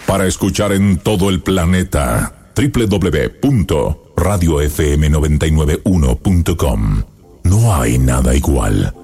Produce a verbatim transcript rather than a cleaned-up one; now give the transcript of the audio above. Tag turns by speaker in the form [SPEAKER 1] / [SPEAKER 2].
[SPEAKER 1] Para escuchar en todo el planeta, doble u doble u doble u punto radio f m noventa y nueve uno punto com. No hay nada igual.